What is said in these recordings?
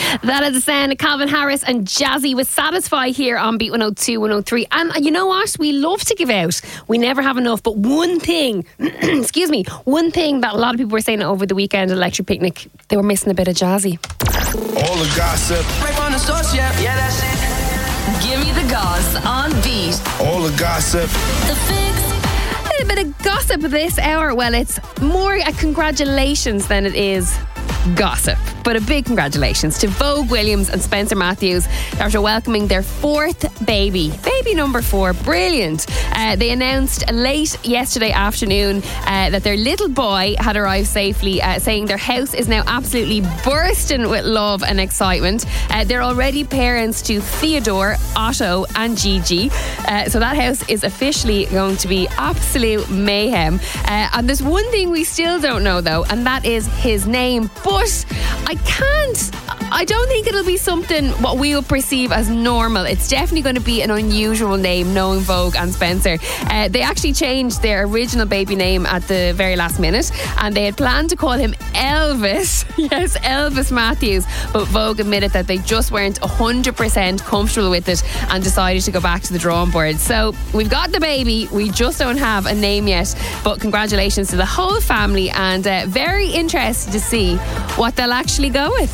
That is the sound of Calvin Harris and Jazzy with Satisfy here on Beat 102, 103. And you know what? We love to give out. We never have enough. But one thing, excuse me, one thing that a lot of people were saying over the weekend at Electric Picnic, they were missing a bit of Jazzy. All the gossip. Right on the source, yeah, that's it. Give me the goss on Beat. All the gossip. The Fix. A little bit of gossip this hour. Well, it's more a congratulations than it is gossip. But a big congratulations to Vogue Williams and Spencer Matthews after welcoming their fourth baby number 4. Brilliant. They announced late yesterday afternoon that their little boy had arrived safely, saying their house is now absolutely bursting with love and excitement. They're already parents to Theodore, Otto and Gigi. So that house is officially going to be absolute mayhem. And there's one thing we still don't know though, and that is his name. But I don't think it'll be something what we will perceive as normal. It's definitely going to be an unusual name, knowing Vogue and Spencer. They actually changed their original baby name at the very last minute, and they had planned to call him Elvis. Yes, Elvis Matthews. But Vogue admitted that they just weren't 100% comfortable with it and decided to go back to the drawing board. So we've got the baby, we just don't have a name yet. But congratulations to the whole family, and very interested to see what they'll actually go with.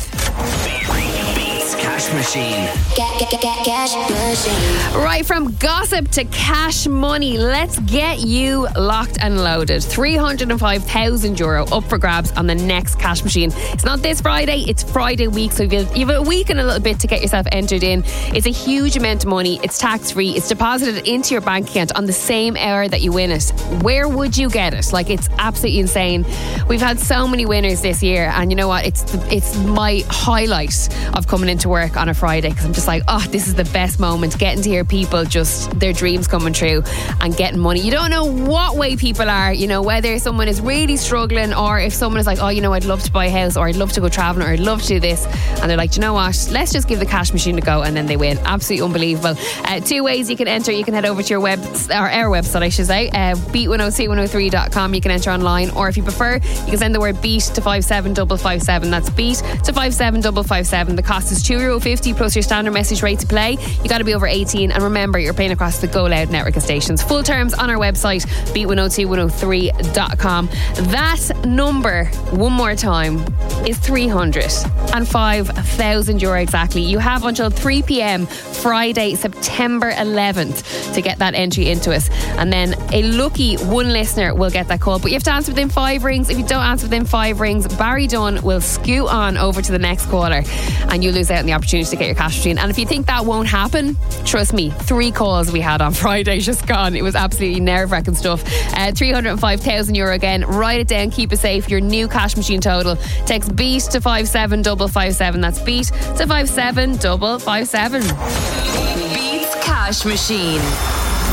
Beats Cash Machine. Cash Machine. Right, from gossip to cash money, let's get you locked and loaded. €305,000 up for grabs on the next cash machine. It's not this Friday, it's Friday week, so you've a week and a little bit to get yourself entered in. It's a huge amount of money, it's tax free, it's deposited into your bank account on the same hour that you win it. Where would you get it? Like, it's absolutely insane. We've had so many winners this year, and you know what, it's my highlight of coming into work on a Friday, because I'm just like, oh, this is the best moment, getting to hear people just their dreams coming true and getting money. You don't know what way people are, you know, whether someone is really struggling or if someone is like, oh, you know, I'd love to buy a house, or I'd love to go travelling, or I'd love to do this, and they're like, do you know what, let's just give the cash machine a go, and then they win. Absolutely unbelievable. 2 ways you can enter. You can head over to your our website, I should say, beat102103.com. You can enter online, or if you prefer, you can send the word beat to 57557. That's beat to 57557. The cost is €2.50 plus your standard message rate to play. You got to be over 18, and remember, you're playing across the Go Loud network of stations. Full terms on our website, beat102103.com. That number, one more time, is €305,000 exactly. You have until 3 p.m. Friday, September 11th to get that entry into us, and then a lucky one listener will get that call. But you have to answer within 5 rings. If you don't answer within 5 rings, Barry Dunn will scoot on over to the next caller, and you lose out on the opportunity to get your cash machine. And if you think that won't happen, trust me, 3 calls we had on Friday just gone. It was absolutely nerve-wracking stuff. €305,000 again. Write it down, keep it safe. Your new cash machine total. Text BEAT to 57557. That's BEAT to 57557. Beats Cash Machine.